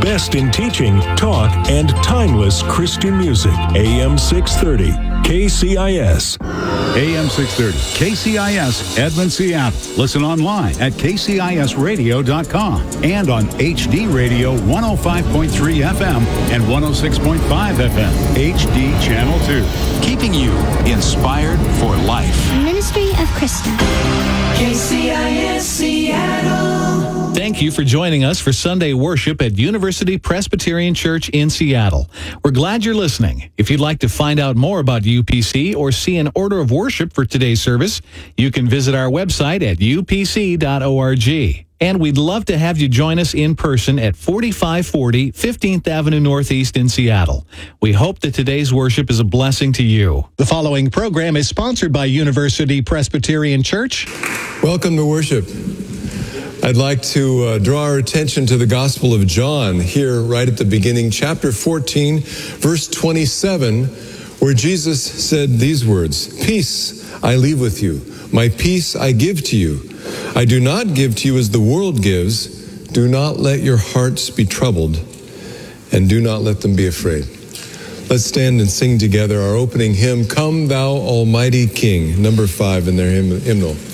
best in teaching, talk, and timeless Christian music. AM 630, KCIS. AM 630, KCIS, Edmond, Seattle. Listen online at kcisradio.com and on HD Radio 105.3 FM and 106.5 FM, HD Channel 2. Keeping you inspired for life. Ministry of Krista. KCIS Seattle. Thank you for joining us for Sunday worship at University Presbyterian Church in Seattle. We're glad you're listening. If you'd like to find out more about UPC or see an order of worship for today's service, you can visit our website at upc.org. And we'd love to have you join us in person at 4540 15th Avenue Northeast in Seattle. We hope that today's worship is a blessing to you. The following program is sponsored by University Presbyterian Church. Welcome to worship. I'd like to draw our attention to the Gospel of John here right at the beginning, chapter 14, verse 27, where Jesus said these words, "Peace I leave with you, my peace I give to you. I do not give to you as the world gives. Do not let your hearts be troubled, and do not let them be afraid." Let's stand and sing together our opening hymn, "Come Thou Almighty King," number 5 in their hymnal.